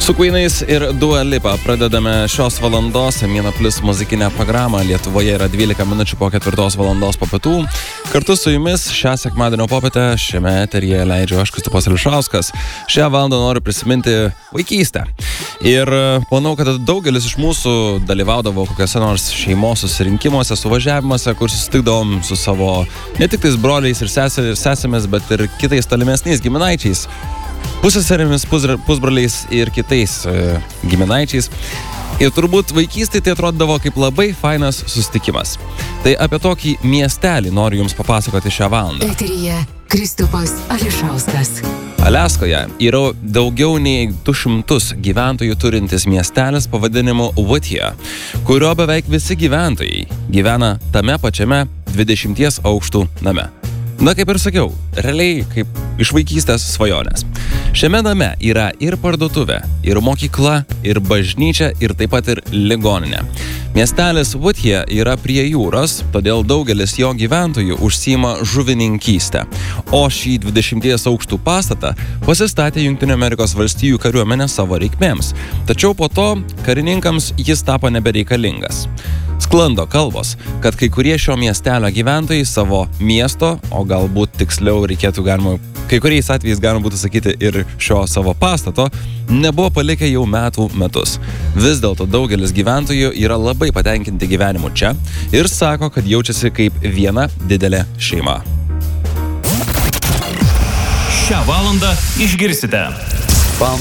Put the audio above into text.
Su Queenais ir Dua Lipa pradedame šios valandos Mėna Plus muzikinę programą. Lietuvoje yra 12 minučių po 4 valandos po pietų. Kartu su jumis šią sekmadienio popietę šiame eteryje leidžiu aš, Kristupas Ališauskas. Šią valandą noriu prisiminti vaikystę. Ir manau, kad daugelis iš mūsų dalyvaudavo kokiuose nors šeimos susirinkimuose, suvažiavimuose, kur susitikdavom su savo ne tik tais broliais ir sesėmis, bet ir kitais tolimesniais giminaičiais. Pusseserėmis, pusbroliais ir kitais giminaičiais. Ir turbūt vaikystėje tai atrodavo kaip labai fainas susitikimas. Tai apie tokį miestelį noriu jums papasakoti šią valandą. Eteryje Kristupas Ališauskas. Aliaskoje yra daugiau nei 200 gyventojų turintis miestelis pavadinimu Whittier, kurio beveik visi gyventojai gyvena tame pačiame 20 aukštų name. Na, kaip ir sakiau, realiai kaip iš vaikystės svajonės. Šiame name yra ir parduotuvė, ir mokykla, ir bažnyčia, ir taip pat ir ligoninė. Miestelis Whittier yra prie jūros, todėl daugelis jo gyventojų užsiima žuvininkystę. O šį 20 aukštų pastatą pasistatė Jungtinių Amerikos valstijų kariuomenė savo reikmėms. Tačiau po to karininkams jis tapo nebereikalingas. Sklando kalbos, kad kai kurie šio miestelio gyventojai savo miesto, o galbūt tiksliau kai kuriais atvejais galima būtų sakyti ir šio savo pastato, nebuvo palikę jau metus. Vis dėlto daugelis gyventojų yra labai patenkinti gyvenimu čia ir sako, kad jaučiasi kaip viena didelė šeima. Šią valandą išgirsite.